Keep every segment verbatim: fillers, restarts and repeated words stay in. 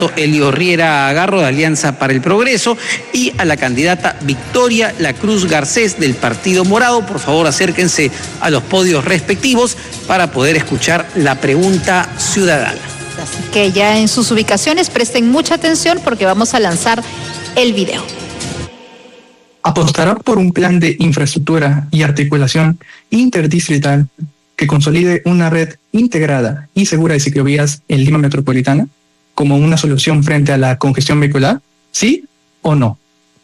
Elio Riera Agarro de Alianza para el Progreso y a la candidata Victoria La Cruz Garcés del Partido Morado. Por favor, acérquense a los podios respectivos para poder escuchar la pregunta ciudadana. Así que ya en sus ubicaciones presten mucha atención porque vamos a lanzar el video. ¿Apostará por un plan de infraestructura y articulación interdistrital que consolide una red integrada y segura de ciclovías en Lima Metropolitana como una solución frente a la congestión vehicular? ¿Sí o no?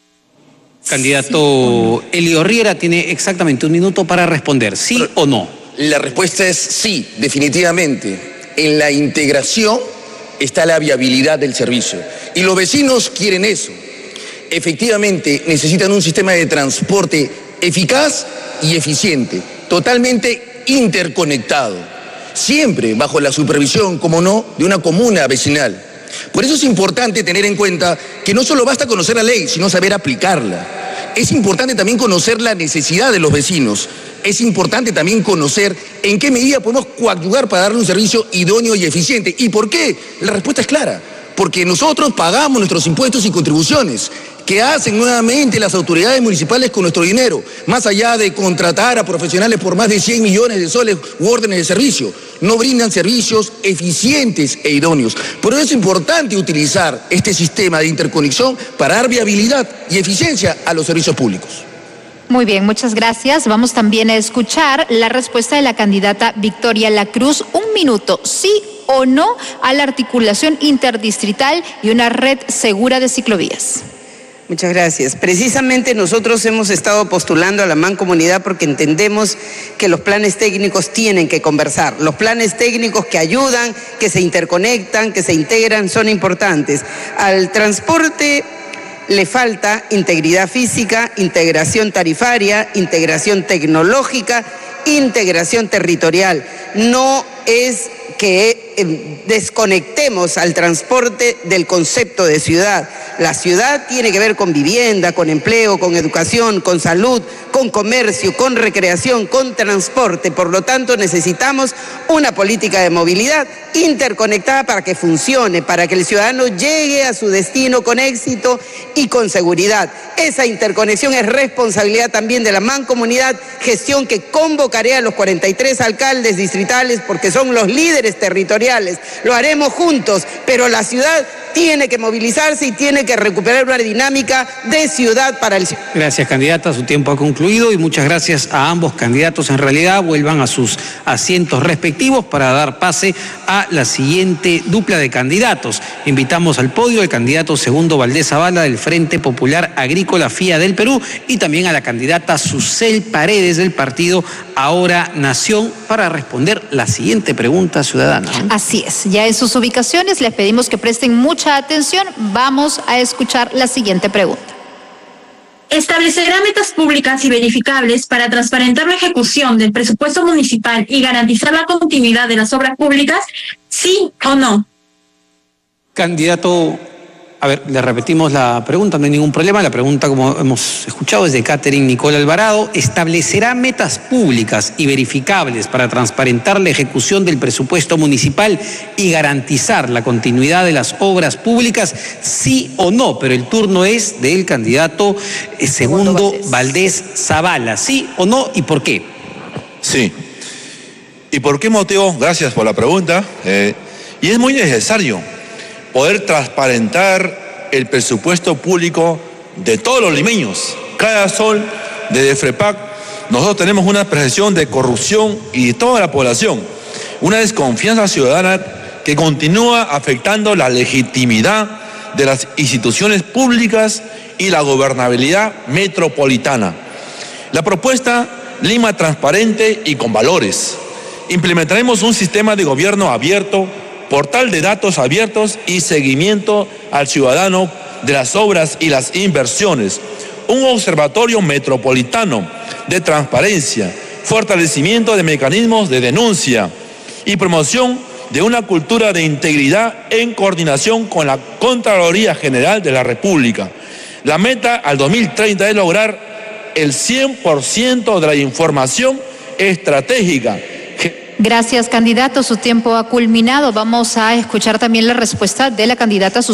Candidato sí. Elio Riera tiene exactamente un minuto para responder. ¿Sí Pero, o no? La respuesta es sí, definitivamente. En la integración está la viabilidad del servicio. Y los vecinos quieren eso. Efectivamente, necesitan un sistema de transporte eficaz y eficiente, totalmente interconectado, siempre bajo la supervisión, como no, de una comuna vecinal. Por eso es importante tener en cuenta que no solo basta conocer la ley, sino saber aplicarla. Es importante también conocer la necesidad de los vecinos. Es importante también conocer en qué medida podemos coadyuvar para darle un servicio idóneo y eficiente. ¿Y por qué? La respuesta es clara. Porque nosotros pagamos nuestros impuestos y contribuciones. ¿Qué hacen nuevamente las autoridades municipales con nuestro dinero? Más allá de contratar a profesionales por más de cien millones de soles u órdenes de servicio, no brindan servicios eficientes e idóneos. Por eso es importante utilizar este sistema de interconexión para dar viabilidad y eficiencia a los servicios públicos. Muy bien, muchas gracias. Vamos también a escuchar la respuesta de la candidata Victoria La Cruz. Un minuto, sí o no a la articulación interdistrital y una red segura de ciclovías. Muchas gracias. Precisamente nosotros hemos estado postulando a la Mancomunidad porque entendemos que los planes técnicos tienen que conversar. Los planes técnicos que ayudan, que se interconectan, que se integran, son importantes. Al transporte le falta integridad física, integración tarifaria, integración tecnológica, integración territorial. No es que eh, desconectemos al transporte del concepto de ciudad. La ciudad tiene que ver con vivienda, con empleo, con educación, con salud, con comercio, con recreación, con transporte. Por lo tanto, necesitamos una política de movilidad interconectada para que funcione, para que el ciudadano llegue a su destino con éxito y con seguridad. Esa interconexión es responsabilidad también de la Mancomunidad, gestión que convocaré a los cuarenta y tres alcaldes distritales porque son los líderes territoriales. Lo haremos juntos, pero la ciudad tiene que movilizarse y tiene que recuperar una dinámica de ciudad para el ciudadano. Gracias, candidata. Su tiempo ha concluido y muchas gracias a ambos candidatos. En realidad, vuelvan a sus asientos respectivos para dar pase a la siguiente dupla de candidatos. Invitamos al podio al candidato Segundo Valdés Zavala del Frente Popular Agrícola F I A del Perú y también a la candidata Susel Paredes del partido Ahora Nación para responder la siguiente pregunta ciudadana. Así es. Ya en sus ubicaciones les pedimos que presten mucha atención. Vamos a escuchar la siguiente pregunta. ¿Establecerá metas públicas y verificables para transparentar la ejecución del presupuesto municipal y garantizar la continuidad de las obras públicas? ¿Sí o no? Candidato, a ver, le repetimos la pregunta, no hay ningún problema. La pregunta, como hemos escuchado, es de Catherine Nicole Alvarado. ¿Establecerá metas públicas y verificables para transparentar la ejecución del presupuesto municipal y garantizar la continuidad de las obras públicas? Sí o no, pero el turno es del candidato eh, Segundo Valdés Zavala. ¿Sí o no y por qué? Sí. ¿Y por qué motivo? Gracias por la pregunta. Eh, y es muy necesario poder transparentar el presupuesto público de todos los limeños. Cada sol de FREPAC, nosotros tenemos una percepción de corrupción y de toda la población, una desconfianza ciudadana que continúa afectando la legitimidad de las instituciones públicas y la gobernabilidad metropolitana. La propuesta Lima transparente y con valores. Implementaremos un sistema de gobierno abierto, portal de datos abiertos y seguimiento al ciudadano de las obras y las inversiones, un observatorio metropolitano de transparencia, fortalecimiento de mecanismos de denuncia y promoción de una cultura de integridad en coordinación con la Contraloría General de la República. La meta al dos mil treinta es lograr el cien por ciento de la información estratégica. Gracias, candidato. Su tiempo ha culminado. Vamos a escuchar también la respuesta de la candidata Susana.